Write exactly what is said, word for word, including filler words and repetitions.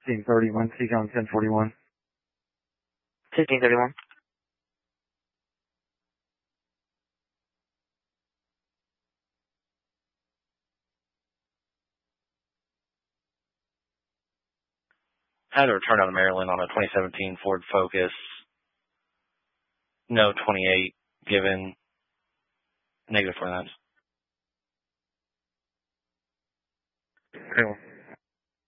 fifteen thirty-one, Seacon ten forty-one. fifteen thirty-one. Had a return out of Maryland on a twenty seventeen Ford Focus. No twenty-eight given. Negative four nines. Okay.